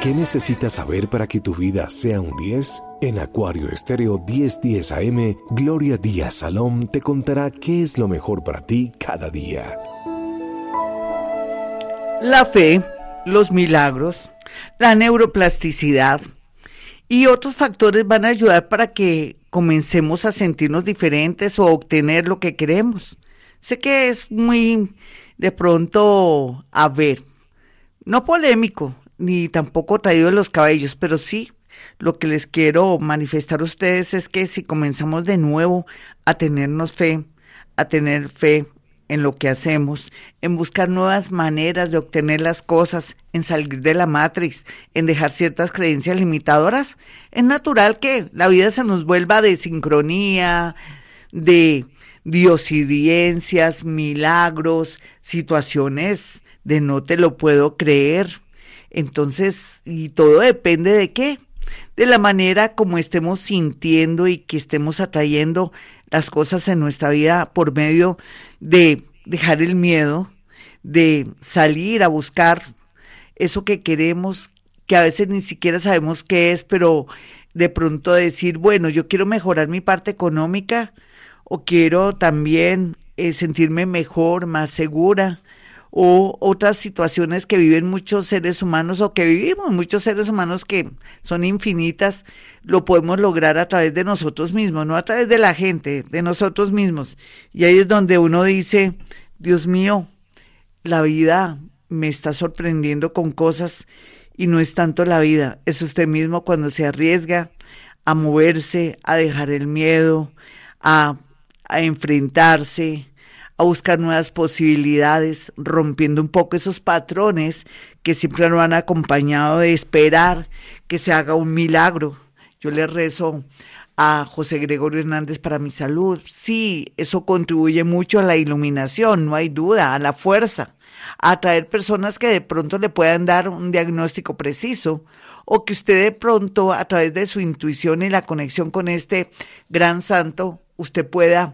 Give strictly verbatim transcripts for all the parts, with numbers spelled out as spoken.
¿Qué necesitas saber para que tu vida sea un diez? En Acuario Estéreo diez diez A M, Gloria Díaz Salom te contará qué es lo mejor para ti cada día. La fe, los milagros, la neuroplasticidad y otros factores van a ayudar para que comencemos a sentirnos diferentes o obtener lo que queremos. Sé que es muy, de pronto, a ver, no polémico, ni tampoco traído de los cabellos, pero sí, lo que les quiero manifestar a ustedes es que si comenzamos de nuevo a tenernos fe, a tener fe en lo que hacemos, en buscar nuevas maneras de obtener las cosas, en salir de la matrix, en dejar ciertas creencias limitadoras, es natural que la vida se nos vuelva de sincronía, de diosidencias, milagros, situaciones de no te lo puedo creer. Entonces, y todo depende de qué, de la manera como estemos sintiendo y que estemos atrayendo las cosas en nuestra vida por medio de dejar el miedo, de salir a buscar eso que queremos, que a veces ni siquiera sabemos qué es, pero de pronto decir, bueno, yo quiero mejorar mi parte económica o quiero también eh, sentirme mejor, más segura, o otras situaciones que viven muchos seres humanos o que vivimos muchos seres humanos que son infinitas, lo podemos lograr a través de nosotros mismos, no a través de la gente, de nosotros mismos. Y ahí es donde uno dice, Dios mío, la vida me está sorprendiendo con cosas y no es tanto la vida, es usted mismo cuando se arriesga a moverse, a dejar el miedo, a, a enfrentarse, a buscar nuevas posibilidades, rompiendo un poco esos patrones que siempre nos han acompañado de esperar que se haga un milagro. Yo le rezo a José Gregorio Hernández para mi salud. Sí, eso contribuye mucho a la iluminación, no hay duda, a la fuerza, a atraer personas que de pronto le puedan dar un diagnóstico preciso o que usted de pronto a través de su intuición y la conexión con este gran santo, usted pueda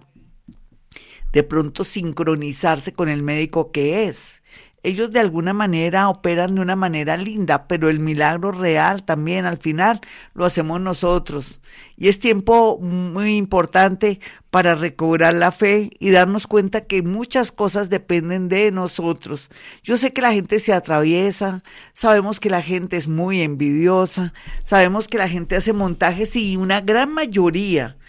de pronto sincronizarse con el médico que es. Ellos de alguna manera operan de una manera linda, pero el milagro real también al final lo hacemos nosotros. Y es tiempo muy importante para recobrar la fe y darnos cuenta que muchas cosas dependen de nosotros. Yo sé que la gente se atraviesa, sabemos que la gente es muy envidiosa, sabemos que la gente hace montajes y una gran mayoría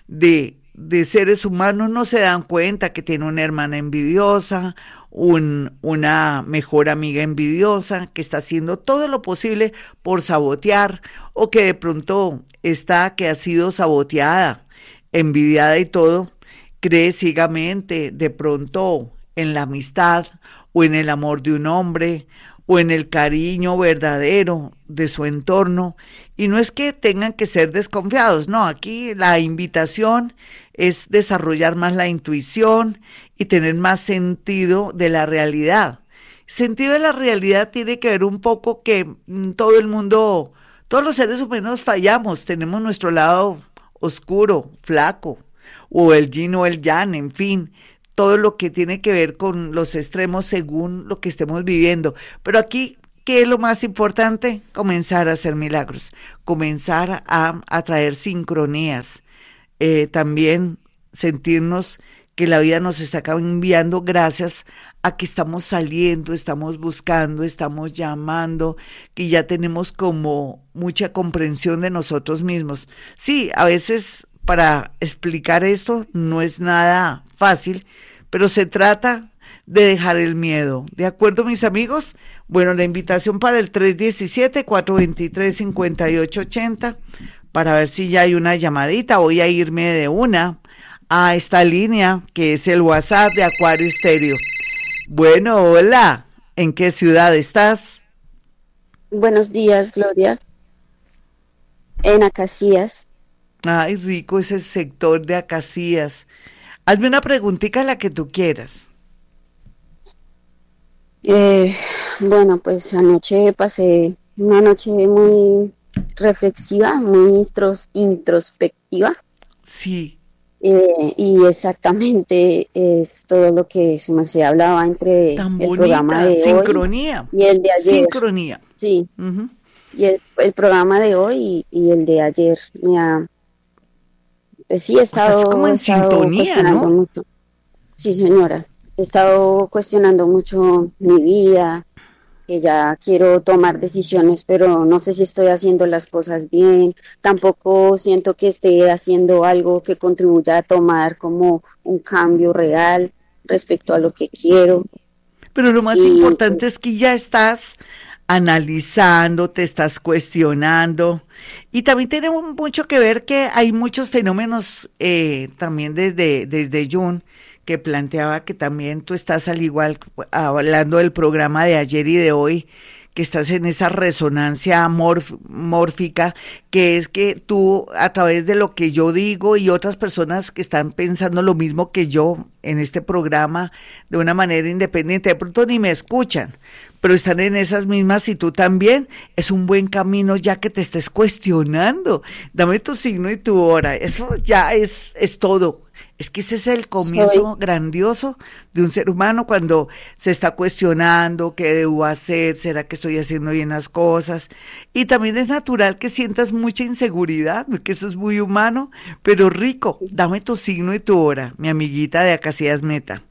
de de seres humanos no se dan cuenta que tiene una hermana envidiosa, un, una mejor amiga envidiosa, que está haciendo todo lo posible por sabotear, o que de pronto está, que ha sido saboteada, envidiada y todo, cree ciegamente de pronto en la amistad, o en el amor de un hombre, o en el cariño verdadero de su entorno, y no es que tengan que ser desconfiados, no, aquí la invitación es desarrollar más la intuición y tener más sentido de la realidad. Sentido de la realidad tiene que ver un poco que mm, todo el mundo, todos los seres humanos fallamos, tenemos nuestro lado oscuro, flaco, o el yin o el yang, en fin, todo lo que tiene que ver con los extremos según lo que estemos viviendo. Pero aquí, ¿qué es lo más importante? Comenzar a hacer milagros, comenzar a atraer sincronías, eh, también sentirnos que la vida nos está cambiando gracias a que estamos saliendo, estamos buscando, estamos llamando, que ya tenemos como mucha comprensión de nosotros mismos. Sí, a veces para explicar esto no es nada fácil, pero se trata de dejar el miedo. ¿De acuerdo, mis amigos? Bueno, la invitación para el tres diecisiete, cuatro veintitrés, cincuenta y ocho ochenta, para ver si ya hay una llamadita. Voy a irme de una a esta línea, que es el WhatsApp de Acuario Estéreo. Bueno, hola, ¿en qué ciudad estás? Buenos días, Gloria. En Acacias. Ay, rico ese sector de Acacias. Hazme una preguntita, la que tú quieras. Eh, bueno, pues anoche pasé una noche muy reflexiva, muy intros, introspectiva. Sí. Eh, y exactamente es todo lo que su merced hablaba entre Tan el bonita, programa de sincronía, hoy y el de ayer. Sincronía. Sí. Uh-huh. y el, el programa de hoy y, y el de ayer me ha, pues sí, he O sea, es estado, como he en estado sintonía, cuestionando ¿no? mucho. Sí, señora, he estado cuestionando mucho mi vida, que ya quiero tomar decisiones, pero no sé si estoy haciendo las cosas bien. Tampoco siento que esté haciendo algo que contribuya a tomar como un cambio real respecto a lo que quiero. Pero lo más Y importante es que ya estás analizando, te estás cuestionando. Y también tiene mucho que ver que hay muchos fenómenos eh, también desde, desde Jung, que planteaba que también tú estás al igual, hablando del programa de ayer y de hoy, que estás en esa resonancia morf, mórfica, que es que tú, a través de lo que yo digo y otras personas que están pensando lo mismo que yo en este programa, de una manera independiente, de pronto ni me escuchan, pero están en esas mismas y tú también, es un buen camino ya que te estés cuestionando. Dame tu signo y tu hora, eso ya es, es todo. Es que ese es el soy, comienzo grandioso de un ser humano cuando se está cuestionando qué debo hacer, será que estoy haciendo bien las cosas. Y también es natural que sientas mucha inseguridad, porque eso es muy humano, pero rico. Dame tu signo y tu hora, mi amiguita de Acacias Meta.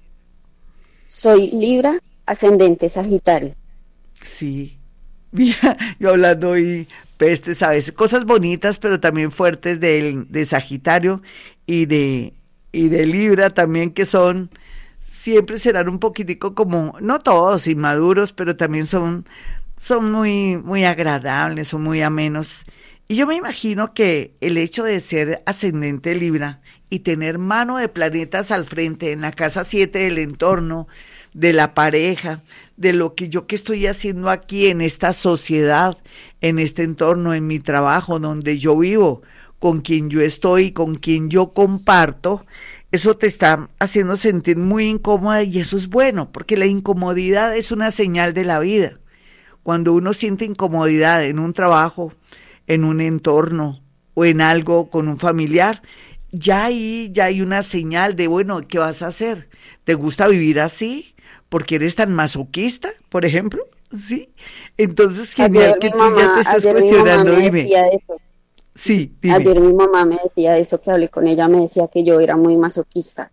soy Libra, ascendente Sagitario. Sí, mira, yo hablando hoy pestes a veces, cosas bonitas, pero también fuertes de, de Sagitario y de, y de Libra también, que son, siempre serán un poquitico como, no todos inmaduros, pero también son, son muy, muy agradables, son muy amenos. Y yo me imagino que el hecho de ser ascendente Libra y tener mano de planetas al frente en la casa siete del entorno, de la pareja, de lo que yo que estoy haciendo aquí en esta sociedad, en este entorno, en mi trabajo, donde yo vivo, con quien yo estoy, con quien yo comparto, eso te está haciendo sentir muy incómoda y eso es bueno, porque la incomodidad es una señal de la vida. Cuando uno siente incomodidad en un trabajo, en un entorno o en algo con un familiar, ya ahí ya hay una señal de, bueno, ¿qué vas a hacer? ¿Te gusta vivir así? ¿Porque eres tan masoquista, por ejemplo? Sí. Entonces, genial Ayer que mi tú ya te mamá, estés ayer mi mamá cuestionando, me dime. decía eso. Sí, dime. Ayer mi mamá me decía eso, que hablé con ella, me decía que yo era muy masoquista.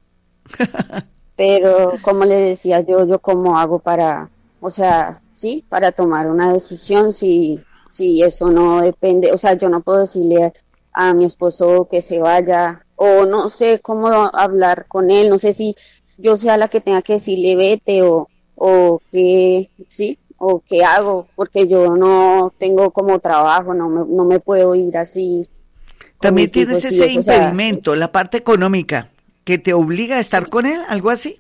Pero como le decía yo, yo cómo hago para, o sea, sí, para tomar una decisión si, si eso no depende, o sea, yo no puedo decirle a, a mi esposo que se vaya, o no sé cómo hablar con él, no sé si yo sea la que tenga que decirle vete o, o que, sí, o qué hago, porque yo no tengo como trabajo, no me, no me puedo ir así con También mis tienes hijos y ese eso, o sea, sí. impedimento, la parte económica, que te obliga a estar Sí, con él, algo así.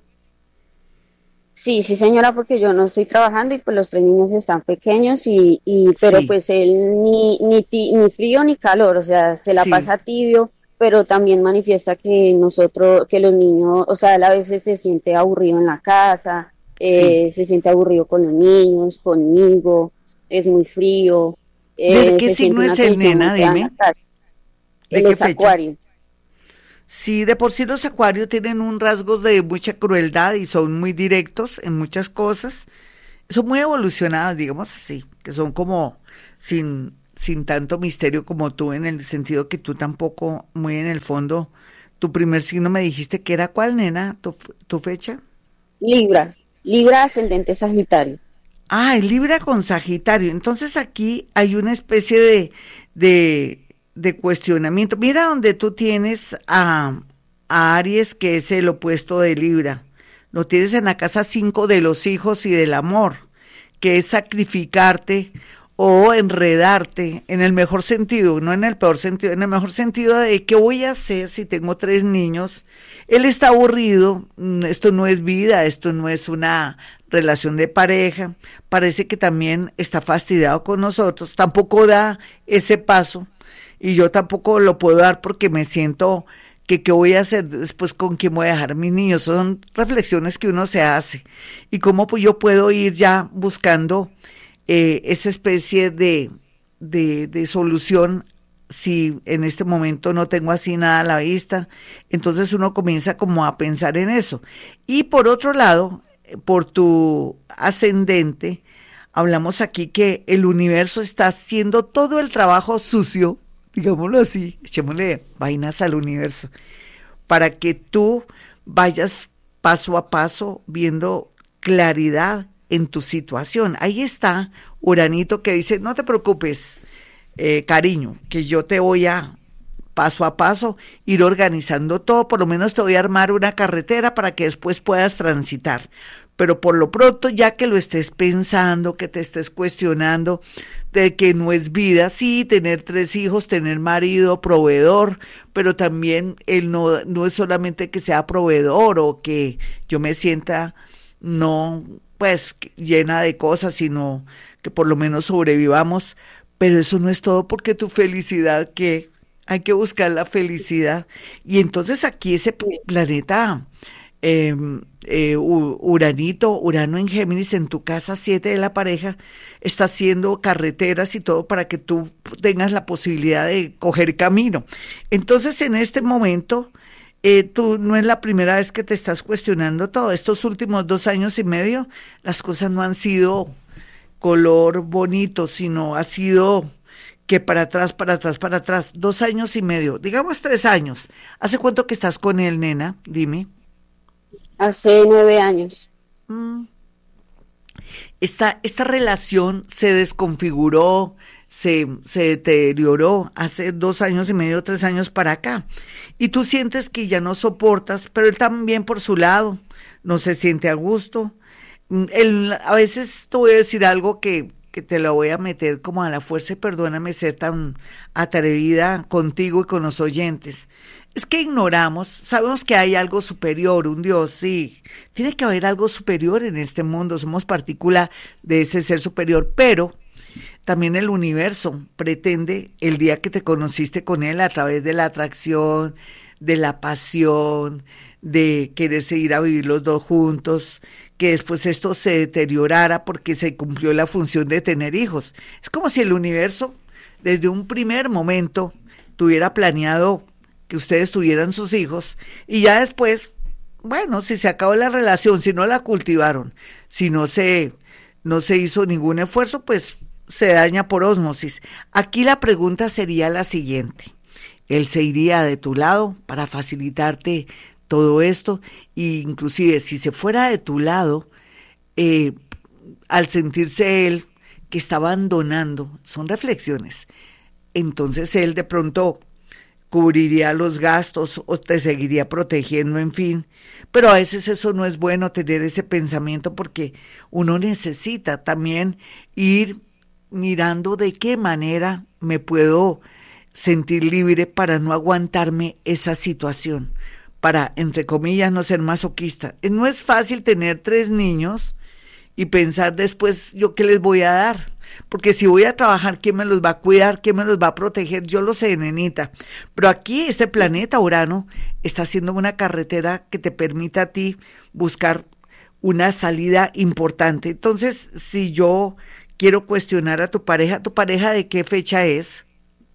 sí, sí, señora, porque yo no estoy trabajando y pues los tres niños están pequeños y, y pero Sí, pues él ni, ni, ti- ni frío ni calor, o sea, se la sí, pasa tibio, pero también manifiesta que nosotros, que los niños, o sea, él a veces se siente aburrido en la casa, sí. eh, se siente aburrido con los niños, conmigo, es muy frío, ¿De eh, qué se siente signo una es el tensión muy nena? fea en la Dime. casa. ¿De Él qué es fecha? acuario. Sí, de por sí los acuarios tienen un rasgo de mucha crueldad y son muy directos en muchas cosas. Son muy evolucionados, digamos así, que son como sin, sin tanto misterio como tú, en el sentido que tú tampoco, muy en el fondo, tu primer signo me dijiste que era cuál, nena, tu, f- tu fecha. Libra, Libra ascendente Sagitario. Ah, es Libra con Sagitario. Entonces aquí hay una especie de, de, de cuestionamiento. Mira donde tú tienes a, a Aries, que es el opuesto de Libra. Lo tienes en la casa cinco de los hijos y del amor, que es sacrificarte o enredarte en el mejor sentido, no en el peor sentido, en el mejor sentido de qué voy a hacer si tengo tres niños. Él está aburrido, mm, esto no es vida, esto no es una relación de pareja, parece que también está fastidiado con nosotros, tampoco da ese paso y yo tampoco lo puedo dar porque me siento que qué voy a hacer después, con quién voy a dejar a mis niños. Son reflexiones que uno se hace y cómo pues yo puedo ir ya buscando eh, esa especie de, de, de solución si en este momento no tengo así nada a la vista. Entonces uno comienza como a pensar en eso. Y por otro lado, por tu ascendente, hablamos aquí que el universo está haciendo todo el trabajo sucio, digámoslo así, echémosle vainas al universo, para que tú vayas paso a paso viendo claridad en tu situación. Ahí está Uranito que dice, no te preocupes, eh, cariño, que yo te voy a paso a paso ir organizando todo, por lo menos te voy a armar una carretera para que después puedas transitar. Pero por lo pronto, ya que lo estés pensando, que te estés cuestionando de que no es vida, sí, tener tres hijos, tener marido, proveedor, pero también él no, no es solamente que sea proveedor o que yo me sienta no pues llena de cosas, sino que por lo menos sobrevivamos, pero eso no es todo porque tu felicidad, que hay que buscar la felicidad. Y entonces aquí ese planeta... Eh, eh, Uranito, Urano en Géminis, en tu casa siete de la pareja, está haciendo carreteras y todo para que tú tengas la posibilidad de coger camino. Entonces, en este momento, eh, tú no es la primera vez que te estás cuestionando todo. Estos últimos dos años y medio, las cosas no han sido color bonito, sino ha sido que para atrás, para atrás, para atrás. Dos años y medio, digamos tres años. ¿Hace cuánto que estás con él, nena? Dime. Hace nueve años. Mm. Esta, esta relación se desconfiguró, se, se deterioró hace dos años y medio, tres años para acá. Y tú sientes que ya no soportas, pero él también por su lado no se siente a gusto. Él, a veces te voy a decir algo que, que te lo voy a meter como a la fuerza y perdóname ser tan atrevida contigo y con los oyentes. Es que ignoramos, sabemos que hay algo superior, un Dios, sí, tiene que haber algo superior en este mundo, somos partícula de ese ser superior, pero también el universo pretende el día que te conociste con él a través de la atracción, de la pasión, de quererse ir a vivir los dos juntos, que después esto se deteriorara porque se cumplió la función de tener hijos. Es como si el universo desde un primer momento tuviera planeado que ustedes tuvieran sus hijos y ya después, bueno, si se acabó la relación, si no la cultivaron, si no se, no se hizo ningún esfuerzo, pues se daña por ósmosis. Aquí la pregunta sería la siguiente: ¿él se iría de tu lado para facilitarte todo esto? E inclusive si se fuera de tu lado, eh, al sentirse él que está abandonando, son reflexiones, entonces él de pronto cubriría los gastos o te seguiría protegiendo, en fin. Pero a veces eso no es bueno, tener ese pensamiento, porque uno necesita también ir mirando de qué manera me puedo sentir libre para no aguantarme esa situación, para, entre comillas, no ser masoquista. No es fácil tener tres niños y pensar después, ¿yo qué les voy a dar? Porque si voy a trabajar, ¿quién me los va a cuidar? ¿Quién me los va a proteger? Yo lo sé, nenita. Pero aquí este planeta Urano está haciendo una carretera que te permita a ti buscar una salida importante. Entonces, si yo quiero cuestionar a tu pareja, ¿tu pareja de qué fecha es?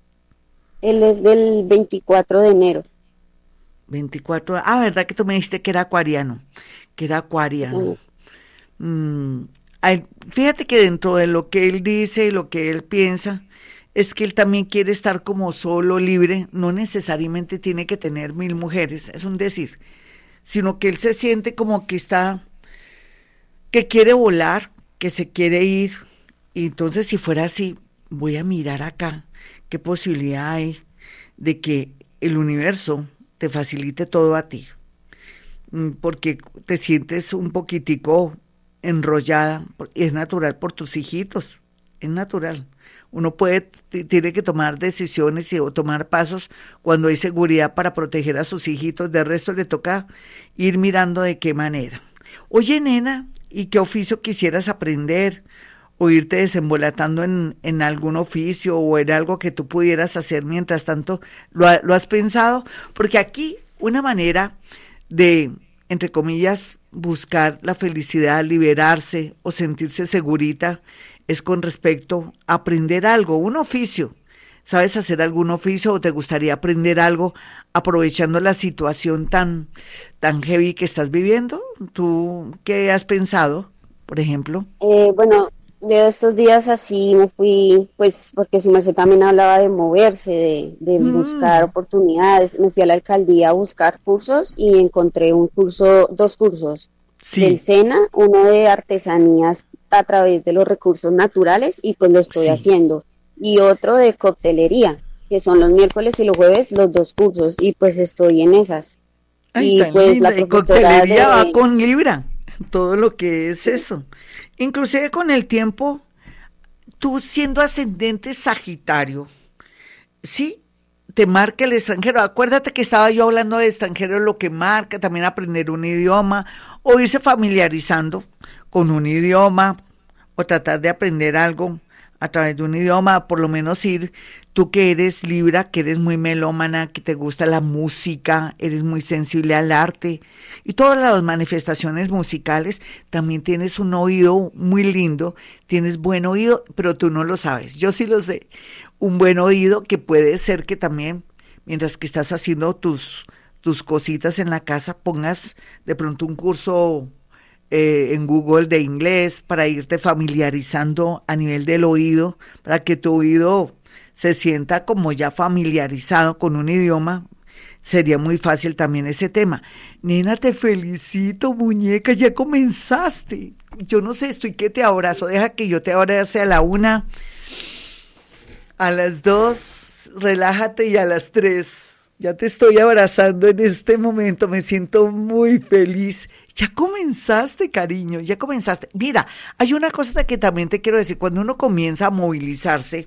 Él es del veinticuatro de enero. veinticuatro, ah, ¿verdad que tú me dijiste que era acuariano? Que era acuariano. Sí. Mm. Ay, fíjate que dentro de lo que él dice y lo que él piensa, es que él también quiere estar como solo, libre, no necesariamente tiene que tener mil mujeres, es un decir, sino que él se siente como que está, que quiere volar, que se quiere ir, y entonces si fuera así, voy a mirar acá, qué posibilidad hay de que el universo te facilite todo a ti, porque te sientes un poquitico enrollada, y es natural por tus hijitos, es natural. Uno puede, t- tiene que tomar decisiones y o tomar pasos cuando hay seguridad para proteger a sus hijitos, de resto le toca ir mirando de qué manera. Oye, nena, ¿y qué oficio quisieras aprender o irte desembolatando en, en algún oficio o en algo que tú pudieras hacer mientras tanto? ¿Lo, ha- lo has pensado? Porque aquí una manera de, entre comillas, buscar la felicidad, liberarse o sentirse segurita, es con respecto a aprender algo, un oficio. ¿Sabes hacer algún oficio o te gustaría aprender algo aprovechando la situación tan, tan heavy que estás viviendo? ¿Tú qué has pensado, por ejemplo? Eh, bueno, Yo estos días así me fui, pues porque su merced también hablaba de moverse, de, de buscar Mm, oportunidades. Me fui a la alcaldía a buscar cursos y encontré un curso, dos cursos del sí, SENA, uno de artesanías a través de los recursos naturales y pues lo estoy sí. haciendo. Y otro de coctelería, que son los miércoles y los jueves los dos cursos y pues estoy en esas. Ay, Y tan pues la linda. Y profesora coctelería va de... con Libra, todo lo que es Sí, eso. Inclusive con el tiempo, tú siendo ascendente Sagitario, sí, te marca el extranjero. Acuérdate que estaba yo hablando de extranjero, lo que marca también aprender un idioma o irse familiarizando con un idioma o tratar de aprender algo a través de un idioma, por lo menos ir, tú que eres Libra, que eres muy melómana, que te gusta la música, eres muy sensible al arte y todas las manifestaciones musicales, también tienes un oído muy lindo, tienes buen oído, pero tú no lo sabes, yo sí lo sé, un buen oído que puede ser que también, mientras que estás haciendo tus, tus cositas en la casa, pongas de pronto un curso eh, en Google de inglés para irte familiarizando a nivel del oído, para que tu oído se sienta como ya familiarizado con un idioma. Sería muy fácil también ese tema. Nena, te felicito, muñeca, ya comenzaste. Yo no sé, estoy que te abrazo. Deja que yo te abrace a la una, a las dos, relájate y a las tres. Ya te estoy abrazando en este momento, me siento muy feliz. Ya comenzaste, cariño, ya comenzaste. Mira, hay una cosa que también te quiero decir, cuando uno comienza a movilizarse,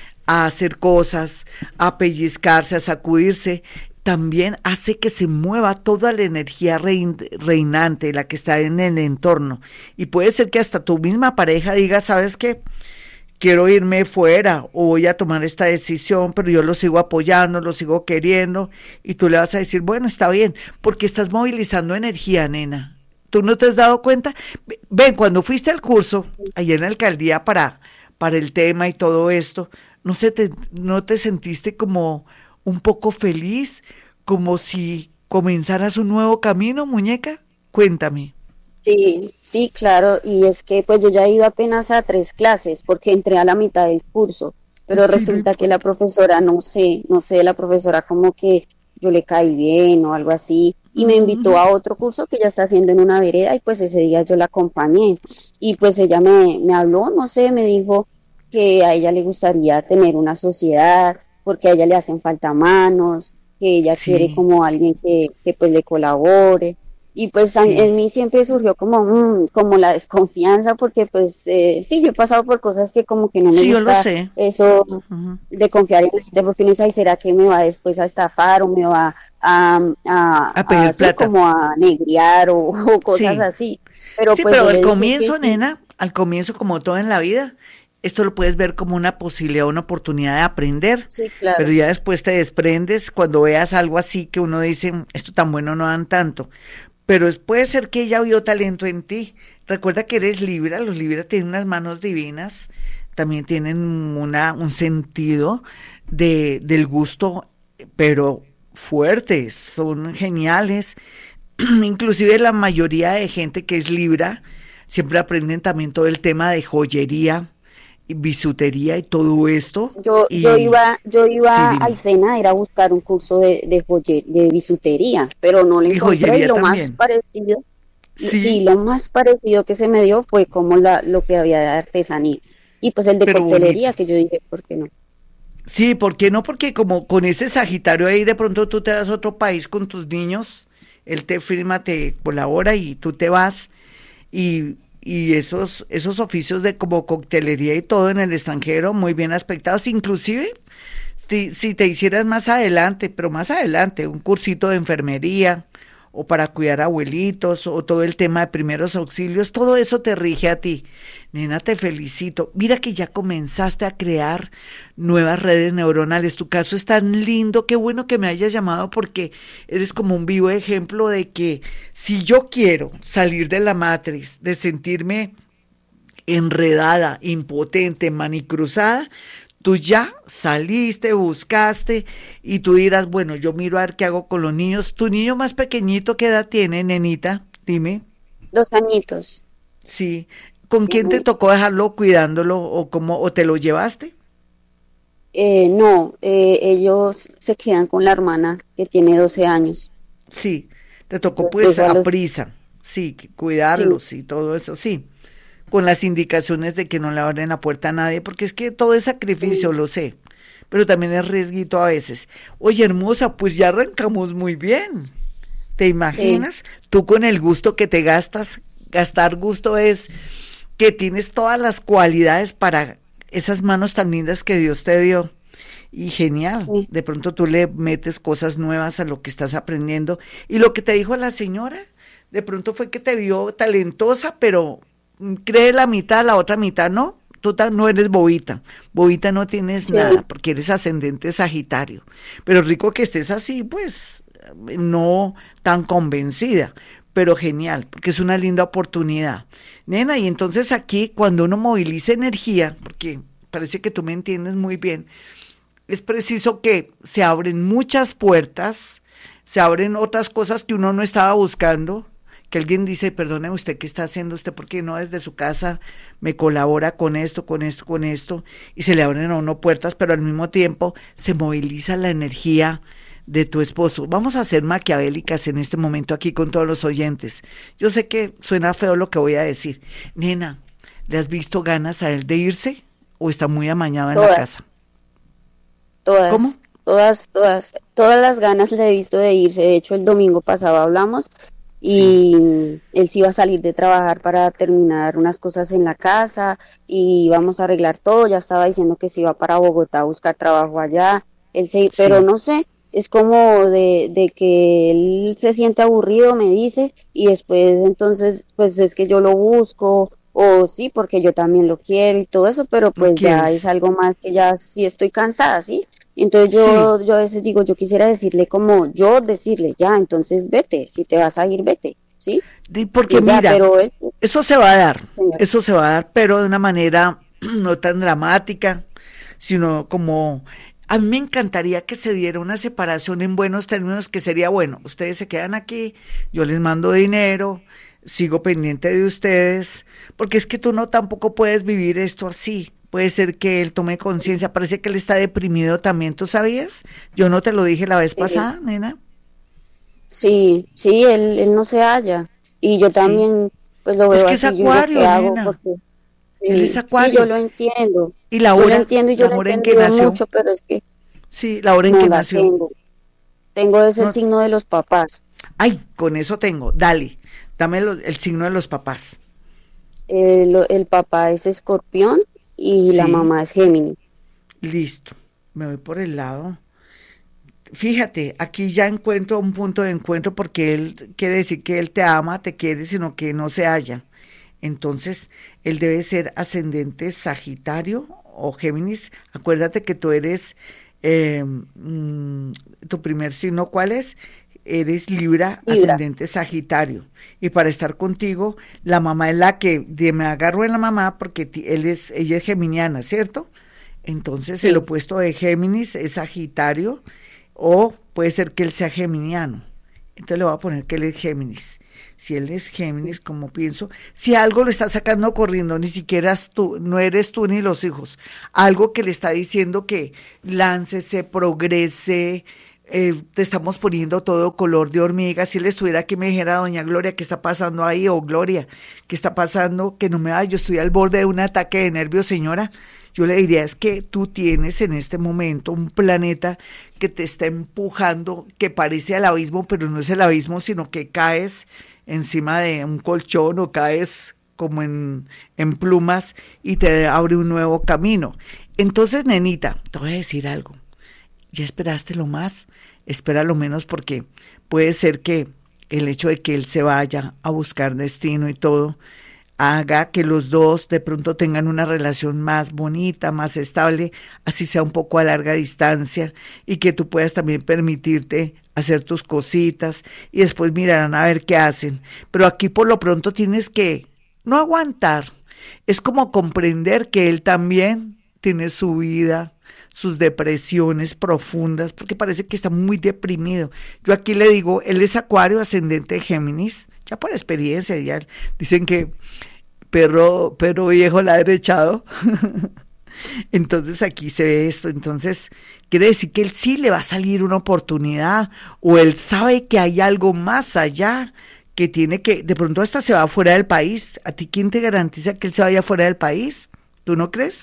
a hacer cosas, a pellizcarse, a sacudirse, también hace que se mueva toda la energía rein, reinante, la que está en el entorno. Y puede ser que hasta tu misma pareja diga, ¿sabes qué? Quiero irme fuera o voy a tomar esta decisión, pero yo lo sigo apoyando, lo sigo queriendo y tú le vas a decir, bueno, está bien, porque estás movilizando energía, nena. ¿Tú no te has dado cuenta? Ven, cuando fuiste al curso, allá en la alcaldía para, para el tema y todo esto, ¿no, se te, no te sentiste como un poco feliz, como si comenzaras un nuevo camino, muñeca? Cuéntame. sí, sí, claro, y es que pues yo ya he ido apenas a tres clases porque entré a la mitad del curso, pero Sí, no resulta que la importa. profesora, no sé, no sé, la profesora como que yo le caí bien o algo así, y me invitó Ujú. a otro curso que ya está haciendo en una vereda y pues ese día yo la acompañé y pues ella me, me habló, no sé, me dijo que a ella le gustaría tener una sociedad porque a ella le hacen falta manos, que ella quiere Sí, como alguien que, que pues le colabore. Y pues a- sí, en mí siempre surgió como, mm, como la desconfianza, porque pues eh, sí, yo he pasado por cosas que como que no me sí, yo lo gusta sé. eso Ujú. de confiar en la gente, porque uno dice, "Ay, ¿será que me va después a estafar o me va a, a, A a pedir así plata. como a negriar o, o cosas Sí, así?" Pero sí, pues pero yo al le dije que comienzo, sí, nena, al comienzo, como todo en la vida, esto lo puedes ver como una posibilidad, una oportunidad de aprender, sí, claro. pero ya después te desprendes cuando veas algo así que uno dice, esto tan bueno no dan tanto. Pero es- puede ser que ella vio talento en ti. Recuerda que eres Libra, los Libra tienen unas manos divinas, también tienen una, un sentido de, del gusto, pero fuertes, son geniales. Inclusive la mayoría de gente que es Libra siempre aprenden también todo el tema de joyería y bisutería y todo esto. Yo, yo Y iba, yo sí, iba al dime. SENA, era a buscar un curso de, de, joye- de bisutería, pero no lo Y encontré y joyería lo más también. parecido, sí, Sí, lo más parecido que se me dio fue como la, lo que había de artesanías. Y pues el de pero coctelería, bonito. que yo dije, ¿por qué no? Sí, ¿por qué no? Porque como con ese Sagitario ahí de pronto tú te vas a otro país con tus niños, él te firma, te colabora y tú te vas y, y esos, esos oficios de como coctelería y todo en el extranjero muy bien aspectados, inclusive si, si te hicieras más adelante, pero más adelante, un cursito de enfermería o para cuidar abuelitos o todo el tema de primeros auxilios, todo eso te rige a ti. Nena, te felicito. Mira que ya comenzaste a crear nuevas redes neuronales. Tu caso es tan lindo, qué bueno que me hayas llamado porque eres como un vivo ejemplo de que si yo quiero salir de la matriz, de sentirme enredada, impotente, manicruzada, tú ya saliste, buscaste y tú dirás, bueno, yo miro a ver qué hago con los niños. ¿Tu niño más pequeñito qué edad tiene, nenita? Dime. Dos añitos. Sí, ¿Con quién te tocó dejarlo cuidándolo o cómo, o te lo llevaste? Eh, no, eh, ellos se quedan con la hermana que tiene doce años. Sí, te tocó Los pues dejo a a los, prisa, sí, que sí, cuidarlos y todo eso, sí, con las indicaciones de que no le abren la puerta a nadie, porque es que todo es sacrificio, sí, lo sé, pero también es riesguito a veces. Oye, hermosa, pues ya arrancamos muy bien. ¿Te sí, imaginas? Tú con el gusto que te gastas, gastar gusto es que tienes todas las cualidades para esas manos tan lindas que Dios te dio. Y genial, sí, de pronto tú le metes cosas nuevas a lo que estás aprendiendo. Y lo que te dijo la señora, de pronto fue que te vio talentosa, pero mm, cree la mitad, la otra mitad no. Tú ta- no eres bobita, bobita no tienes nada, sí, porque eres ascendente Sagitario. Pero rico que estés así, pues no tan convencida, pero genial, porque es una linda oportunidad. Nena, y entonces aquí cuando uno moviliza energía, porque parece que tú me entiendes muy bien, es preciso que se abren muchas puertas, se abren otras cosas que uno no estaba buscando, que alguien dice, perdóneme usted, ¿qué está haciendo usted? Porque no desde su casa me colabora con esto, con esto, con esto, y se le abren a uno puertas, pero al mismo tiempo se moviliza la energía de tu esposo. Vamos a ser maquiavélicas en este momento aquí con todos los oyentes. Yo sé que suena feo lo que voy a decir. Nena, ¿le has visto ganas a él de irse o está muy amañado en la todas, casa? ¿Cómo? todas, todas, todas, todas las ganas le he visto de irse. De hecho, el domingo pasado hablamos Sí, y él se iba a salir de trabajar para terminar unas cosas en la casa y íbamos a arreglar todo. Ya estaba diciendo que se iba para Bogotá a buscar trabajo allá. Él se, pero sí. no sé, es como de, de que él se siente aburrido, me dice, y después entonces, pues es que yo lo busco, o sí, porque yo también lo quiero y todo eso, pero ¿Lo pues ya es quieres? algo más que ya sí estoy cansada, ¿sí? Entonces Sí. yo, yo a veces digo, yo quisiera decirle como, yo decirle, ya, entonces vete, si te vas a ir, vete, ¿sí? Di- Porque Y ya, mira, pero él, eso se va a dar, señor, eso se va a dar, pero de una manera no tan dramática, sino como a mí me encantaría que se diera una separación en buenos términos, que sería bueno, ustedes se quedan aquí, yo les mando dinero, sigo pendiente de ustedes, porque es que tú no tampoco puedes vivir esto así. Puede ser que él tome conciencia, parece que él está deprimido también, ¿tú sabías? Yo no te lo dije la vez sí, pasada, nena. sí, sí, él, él no se halla, y yo Sí. también, pues lo Es veo que es así, yo digo, ¿qué acuario, hago? nena. Porque Él es sí, sí, yo acuario. lo entiendo, ¿Y la yo lo hora? entiendo y yo ¿La lo he hora en que entendido nació? mucho, pero es que Sí, la hora en no que la nació. tengo. Tengo es el No, signo de los papás. ay, con eso tengo. Dale, dame lo- el signo de los papás. El, el papá es escorpión y la Sí, mamá es Géminis. listo. Me voy por el lado. Fíjate, aquí ya encuentro un punto de encuentro porque él quiere decir que él te ama, te quiere, sino que no se halla. Entonces, él debe ser ascendente Sagitario o Géminis. Acuérdate que tú eres, eh, mm, tu primer signo, ¿cuál es? Eres Libra, Libra. ascendente Sagitario. Y para estar contigo, la mamá es la que de- me agarro en la mamá porque ti- él es, ella es geminiana, ¿cierto? Entonces, el Sí, opuesto de Géminis es Sagitario o puede ser que él sea geminiano. Entonces le voy a poner que él es Géminis. Si él es Géminis, como pienso, si algo lo está sacando corriendo, ni siquiera es tú, no eres tú ni los hijos, algo que le está diciendo que láncese, progrese, eh, te estamos poniendo todo color de hormiga. Si él estuviera aquí me dijera, doña Gloria, ¿qué está pasando ahí? O Gloria, ¿qué está pasando? Que no me va, yo estoy al borde de un ataque de nervios, señora. Yo le diría, es que tú tienes en este momento un planeta que te está empujando, que parece al abismo, pero no es el abismo, sino que caes encima de un colchón o caes como en, en plumas y te abre un nuevo camino. Entonces, nenita, te voy a decir algo. ¿Ya esperaste lo más? Espera lo menos porque puede ser que el hecho de que él se vaya a buscar destino y todo haga que los dos de pronto tengan una relación más bonita, más estable, así sea un poco a larga distancia y que tú puedas también permitirte hacer tus cositas y después mirarán a ver qué hacen. Pero aquí por lo pronto tienes que no aguantar, es como comprender que él también tiene su vida, sus depresiones profundas, porque parece que está muy deprimido. Yo aquí le digo, él es Acuario, ascendente de Géminis, ya por experiencia, ya dicen que perro, perro viejo ladra echado. Entonces aquí se ve esto, entonces quiere decir que él sí le va a salir una oportunidad, o él sabe que hay algo más allá, que tiene que, de pronto hasta se va fuera del país. ¿A ti quién te garantiza que él se vaya fuera del país? ¿Tú no crees?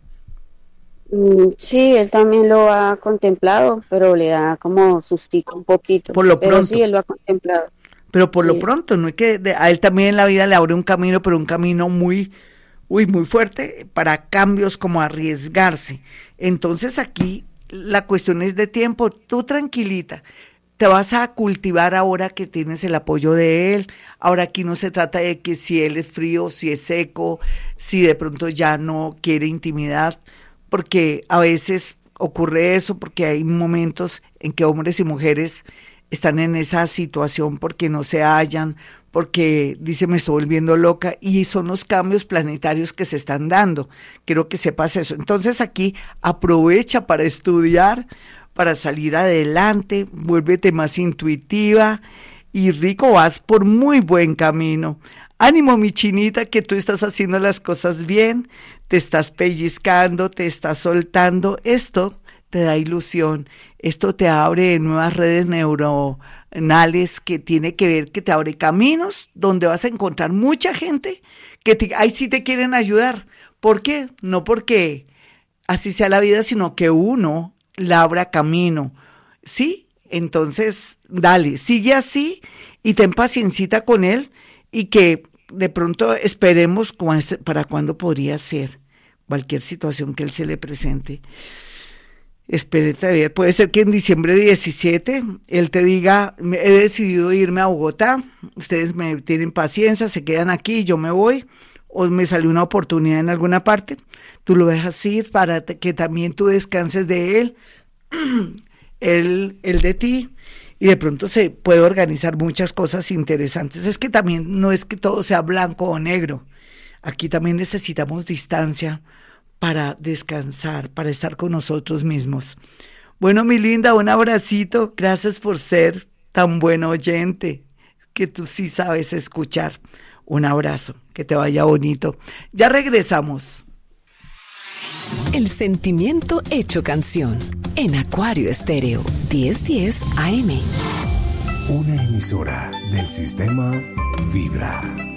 Mm, sí, él también lo ha contemplado, pero le da como sustico un poquito. Por lo pero pronto. sí, él lo ha contemplado. Pero por Sí. lo pronto, no es que de- a él también en la vida le abre un camino, pero un camino muy, uy, muy fuerte para cambios, como arriesgarse. Entonces aquí la cuestión es de tiempo. Tú tranquilita, te vas a cultivar ahora que tienes el apoyo de él. Ahora aquí no se trata de que si él es frío, si es seco, si de pronto ya no quiere intimidad, porque a veces ocurre eso, porque hay momentos en que hombres y mujeres están en esa situación porque no se hallan, porque dice me estoy volviendo loca, y son los cambios planetarios que se están dando. Quiero que sepas eso. Entonces aquí aprovecha para estudiar, para salir adelante, vuélvete más intuitiva y rico, vas por muy buen camino. Ánimo, mi chinita, que tú estás haciendo las cosas bien, te estás pellizcando, te estás soltando. Esto te da ilusión, esto te abre nuevas redes neuronales, que tiene que ver, que te abre caminos donde vas a encontrar mucha gente que te, ahí sí te quieren ayudar. ¿Por qué? No porque así sea la vida, sino que uno labra camino, ¿sí? Entonces, dale, sigue así y ten paciencita con él, y que de pronto esperemos para cuándo podría ser cualquier situación que él se le presente. Espérate a ver, puede ser que en diciembre diecisiete él te diga, he decidido irme a Bogotá, ustedes me tienen paciencia, se quedan aquí, yo me voy, o me salió una oportunidad en alguna parte, tú lo dejas ir para que también tú descanses de él, él, él de ti, y de pronto se puede organizar muchas cosas interesantes. Es que también no es que todo sea blanco o negro, aquí también necesitamos distancia para descansar, para estar con nosotros mismos. Bueno, mi linda, un abracito, gracias por ser tan buen oyente, que tú sí sabes escuchar. Un abrazo, que te vaya bonito. Ya regresamos. El sentimiento hecho canción, en Acuario Estéreo, diez diez A M. Una emisora del sistema Vibra.